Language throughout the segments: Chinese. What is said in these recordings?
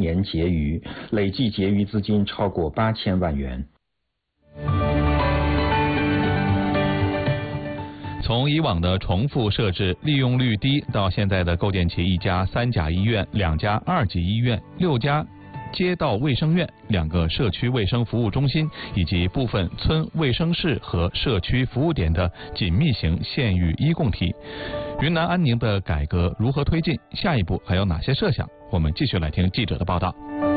年结余，累计结余资金超过8000万元。 从以往的重复设置、利用率低，到现在的构建起1家3甲医院、2家2级医院、6家街道卫生院、2个社区卫生服务中心以及部分村卫生室和社区服务点的紧密型县域医共体。云南安宁的改革如何推进？下一步还有哪些设想？我们继续来听记者的报道。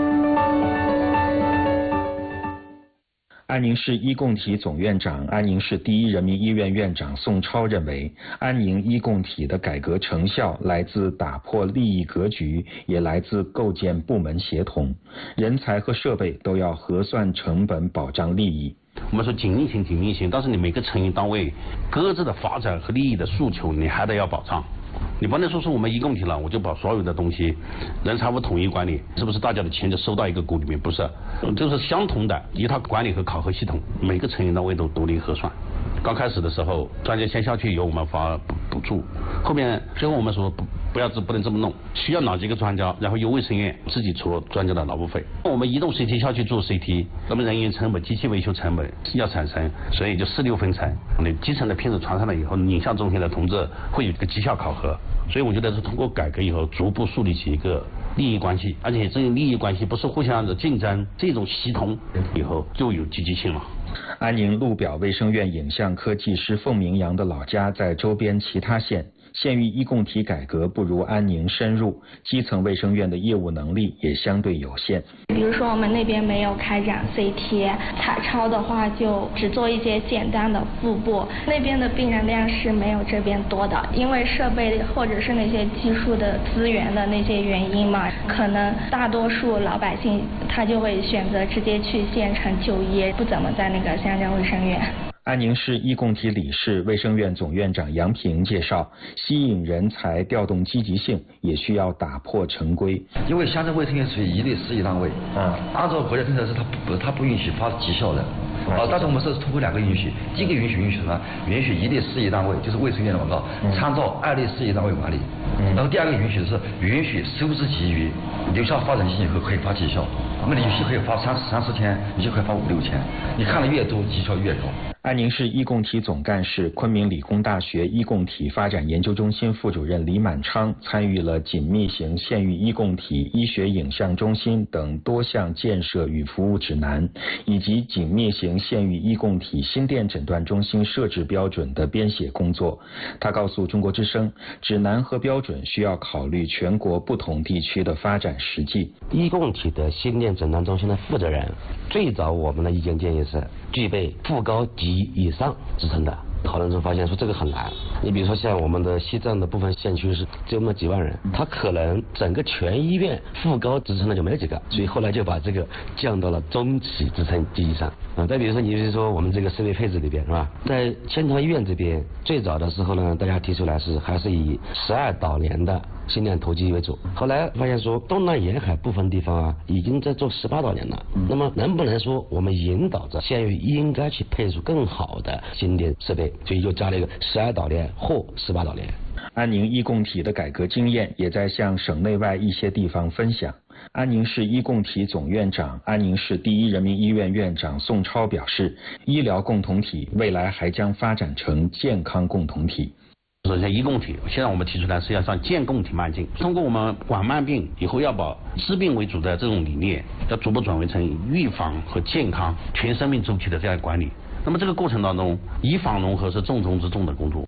安宁市医共体总院长、安宁市第一人民医院院长宋超认为，安宁医共体的改革成效来自打破利益格局，也来自构建部门协同，人才和设备都要核算成本，保障利益。 我们说紧密型，但是你每个成员单位各自的发展和利益的诉求，你还得要保障。你不能说是我们医共体了，我就把所有的东西人财物统一管理，是不是大家的钱就收到一个股里面？不是，就是相同的一套管理和考核系统，每个成员单位都独立核算。刚开始的时候，专家先下去由我们发补助，后面最后我们说不能这么弄，需要哪几个专家，然后由卫生院自己出专家的劳务费。我们移动 CT 下去做 CT， 那么人员成本、机器维修成本要产生，所以就4-6分成。你基层的片子传上来以后，影像中心的同志会有一个绩效考核。所以我觉得是通过改革以后，逐步树立起一个利益关系，而且这种利益关系不是互相的竞争，这种协同以后就有积极性了。 安宁路表卫生院影像科技师凤鸣阳的老家在周边其他县，县域医共体改革不如安宁深入，基层卫生院的业务能力也相对有限。 比如说我们那边没有开展 CT， 彩超的话就只做一些简单的腹部，那边的病人量是没有这边多的，因为设备或者是那些技术的资源的那些原因嘛，可能大多数老百姓他就会选择直接去县城就医，不怎么在那个乡镇卫生院。 安宁市医共体理事、卫生院总院长杨平介绍，吸引人才、调动积极性，也需要打破陈规。 因为乡镇卫生院属于一类事业单位，按照国家政策是它不允许发绩效的。但是我们是通过2个允许，第一个允许什么？允许一类事业单位，就是卫生院的广告，参照2类事业单位管理。然后第2个允许是允许收支结余，留下发展基金以后可以发绩效。那么你有些可以发30-40天，有些可以发5-6天，你看的越多，绩效越高。 安宁市医共体总干事、昆明理工大学医共体发展研究中心副主任李满昌参与了紧密型县域医共体医学影像中心等多项建设与服务指南，以及紧密型县域医共体心电诊断中心设置标准的编写工作。他告诉中国之声，指南和标准需要考虑全国不同地区的发展实际。 医共体的心电诊断中心的负责人，最早我们的意见建议是具备副高级以上职称的。讨论中发现说这个很难，你比如说像我们的西藏的部分县区是只有那么几万人，他可能整个全医院副高职称的就没有几个，所以后来就把这个降到了中级职称及以上。再比如说你比如说我们这个设备配置里边是吧，在千条医院这边最早的时候呢，大家提出来还是以12导联的心电图机为主，后来发现说东南沿海部分地方已经在做18导联了，那么能不能说我们引导着县域应该去配出更好的心电设备，所以就加了一个12导联或18导联。 安宁医共体的改革经验也在向省内外一些地方分享。安宁市医共体总院长、安宁市第一人民医院院长宋超表示，医疗共同体未来还将发展成健康共同体。 首先，医共体现在我们提出来是要向健共体迈进，通过我们管慢病以后要把治病为主的这种理念，要逐步转为成预防和健康全生命周期的这样管理。那么这个过程当中，医防融合是重中之重的工作。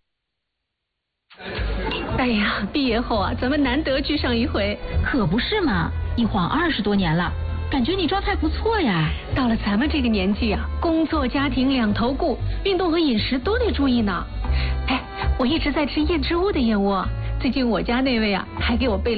哎呀，毕业后咱们难得聚上一回。 可不是嘛，一晃20多年了，感觉你状态不错呀。 到了咱们这个年纪工作家庭两头顾，运动和饮食都得注意呢。哎，我一直在吃燕之屋的燕窝，最近我家那位还给我备